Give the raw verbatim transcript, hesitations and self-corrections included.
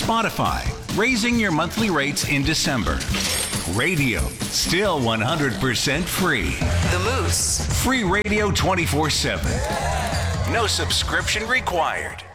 Spotify, raising your monthly rates in December. Radio, still one hundred percent free. The Moose. Free radio twenty-four seven. No subscription required.